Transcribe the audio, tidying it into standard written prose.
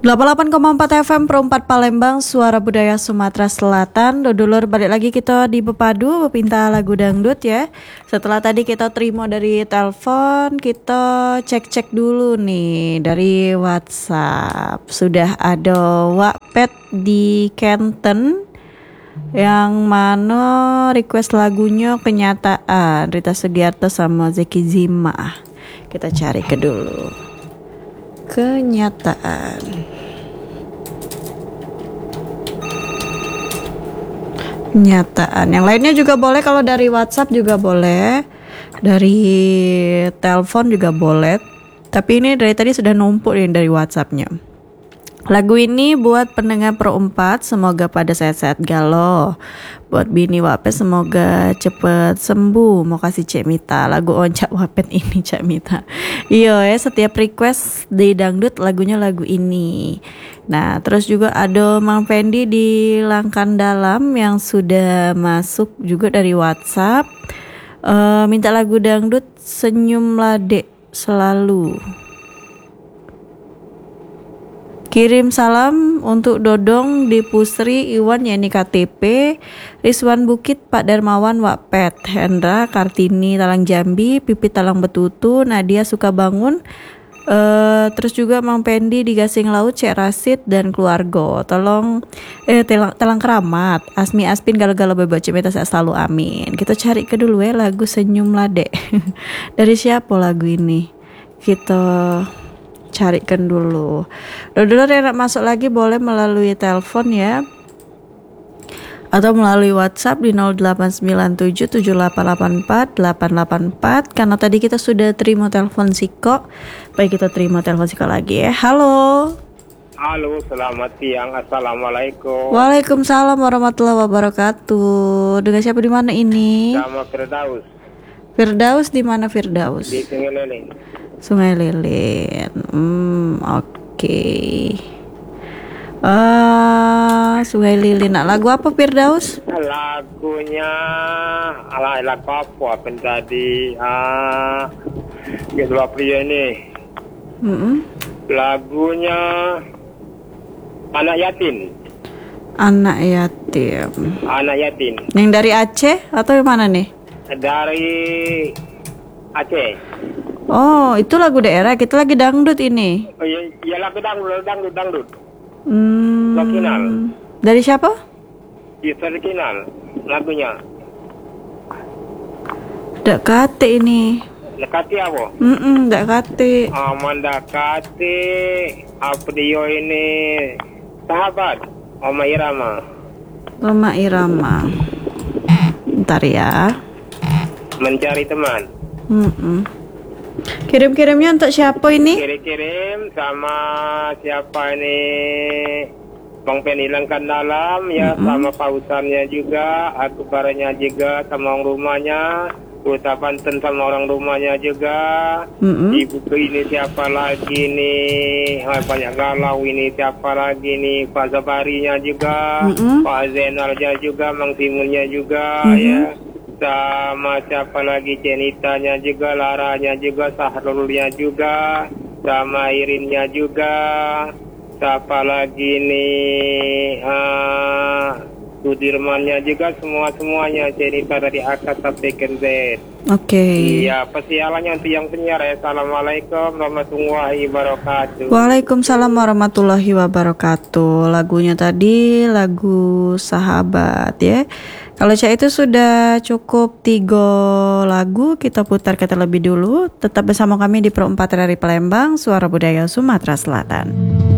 88,4 FM Pro 4 Palembang, suara budaya Sumatera Selatan. Dodolor, balik lagi kita di Bepadu, Bepinta lagu dangdut ya. Setelah tadi kita terima dari telepon, kita cek-cek dulu nih dari WhatsApp. Sudah ada Wakpet di Kenten yang mana request lagunya Kenyataan, Rita Sugiarto sama Zeki Zima. Kita cari ke dulu. Kenyataan. Yang lainnya juga boleh, kalau dari WhatsApp juga boleh, dari telepon juga boleh. Tapi ini dari tadi sudah numpuk nih dari WhatsAppnya. Lagu ini buat pendengar Pro 4, semoga pada sehat-sehat galau. Buat Bini Wapet, semoga cepet sembuh. Mau kasih Cek Mita, lagu Oncak Wapet ini Cek Mita. Iya ya, setiap request di dangdut lagunya lagu ini. Nah, terus juga ada Mang Fendi di Langkan Dalam yang sudah masuk juga dari WhatsApp. Minta lagu dangdut Senyumlah Dek Selalu. Kirim salam untuk Dodong di Pusri, Iwan Yani KTP, Rizwan Bukit, Pak Darmawan Wakpet, Hendra Kartini Talang Jambi, Pipit Talang Betutu, Nadia Sukabangun, terus juga Mang Pendi di Gasing Laut, Cek Rasid dan keluarga. Telang Keramat, Asmi Aspin Galau-galau bebek Cemeta saya selalu amin. Kita cari ke dulu ya lagu Senyumlah Dek. Dari siapa lagu ini? Kita carikan dulu. Dodolor yang nak masuk lagi boleh melalui telepon ya, atau melalui WhatsApp di 08977884 karena tadi kita sudah terima telepon Siko. Baik, kita terima telepon Siko lagi ya. Halo, selamat siang. Assalamualaikum. Waalaikumsalam warahmatullahi wabarakatuh. Dengan siapa, di mana ini? Sama Firdaus. Firdaus di mana Firdaus? Di Sungai Lilin. Sungai Lilin. Oke. Sungai Lilin. Nah, lagu apa Firdaus? Lagunya lagu apa tadi? Kedua pria ini. Lagunya Anak Yatim. Anak Yatim. Anak Yatim. Yang dari Aceh atau yang mana nih? Dari Aceh. Oh, itu lagu daerah. Kita lagi dangdut ini. Oh iya, lagu dangdut. Kinal. Dari siapa? Yusuf Kinal lagunya. Dak kate ini. Dekati apa? Dak kate. Amanda Kati, Apdio ini sahabat Oma Irama. Roma Irama. Bentar ya. Mencari teman. Kirim-kirimnya untuk siapa ini? Kirim sama siapa ini? Bang Penny Langkan Dalam ya, sama pausannya juga, aku baranya juga sama orang rumahnya, Uta Banten sama orang rumahnya juga. Ibu ini siapa lagi nih? Banyak galau ini, siapa lagi nih? Pak Zabarinya juga, Pak Zainalnya juga, Mang Timurnya juga ya. Sama siapa lagi, Cenitanya juga, Laranya juga, Sahrulnya juga, sama Irinnya juga. Siapa lagi nih, Sudirmannya juga, semuanya Cenita dari A sampai ke Z. Oke. Iya, persialannya untuk yang penyiar ya. Assalamualaikum warahmatullahi wabarakatuh. Waalaikumsalam warahmatullahi wabarakatuh. Lagunya tadi lagu Sahabat ya. Kalau Cak itu sudah cukup 3 lagu, kita putarkan terlebih dulu. Tetap bersama kami di Pro 4 dari Palembang, suara budaya Sumatera Selatan.